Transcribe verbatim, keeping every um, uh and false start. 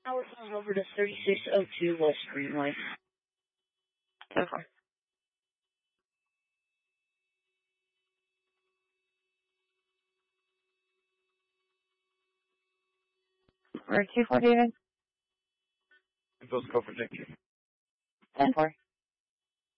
Now we're going over to thirty-six oh two West Greenway. ten four. We're two four, David. Let's go for Nick. ten four.